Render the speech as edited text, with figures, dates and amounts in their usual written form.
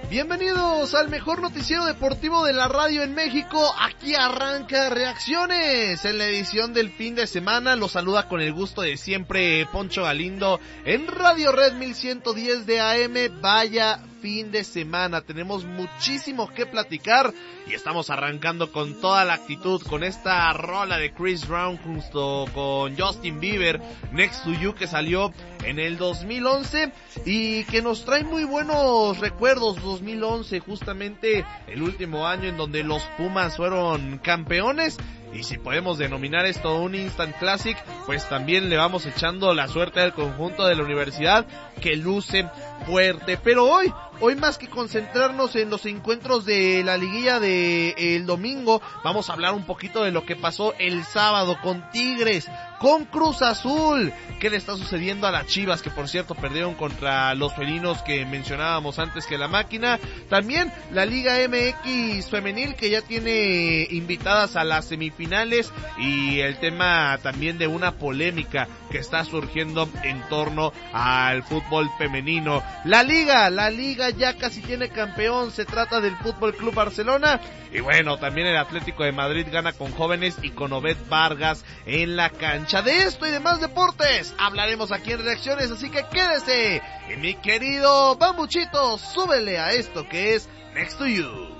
Bienvenidos al mejor noticiero deportivo de la radio en México. Aquí arranca Reacciones en la edición del fin de semana. Los saluda con el gusto de siempre Poncho Galindo en Radio Red 1110 de AM. Vaya fin de semana, tenemos muchísimo que platicar y estamos arrancando con toda la actitud con esta rola de Chris Brown junto con Justin Bieber, Next to You, que salió en el 2011 y que nos trae muy buenos recuerdos. 2011, justamente el último año en donde los Pumas fueron campeones. Y si podemos denominar esto un Instant Classic, pues también le vamos echando la suerte al conjunto de la universidad, que luce fuerte. Pero hoy más que concentrarnos en los encuentros de la liguilla de el domingo, vamos a hablar un poquito de lo que pasó el sábado con Tigres, con Cruz Azul. ¿Qué le está sucediendo a las Chivas, que por cierto perdieron contra los felinos que mencionábamos antes que la máquina? También la Liga MX femenil, que ya tiene invitadas a las semifinales, y el tema también de una polémica que está surgiendo en torno al fútbol femenino. La Liga ya casi tiene campeón, se trata del Fútbol Club Barcelona. Y bueno, también el Atlético de Madrid gana con jóvenes y con Obed Vargas en la cancha. De esto y de más deportes hablaremos aquí en Reacciones, así que quédese. Y mi querido Bambuchito, súbele a esto que es Next to You.